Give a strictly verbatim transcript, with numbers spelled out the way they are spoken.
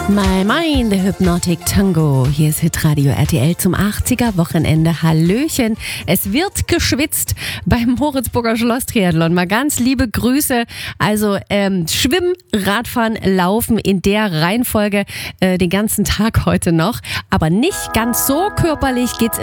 My Mind, the Hypnotic Tango. Hier ist Hitradio R T L zum achtziger Wochenende. Hallöchen. Es wird geschwitzt beim Moritzburger Schloss-Triathlon. Mal ganz liebe Grüße. Also ähm, Schwimmen, Radfahren, Laufen in der Reihenfolge äh, den ganzen Tag heute noch. Aber nicht ganz so körperlich geht's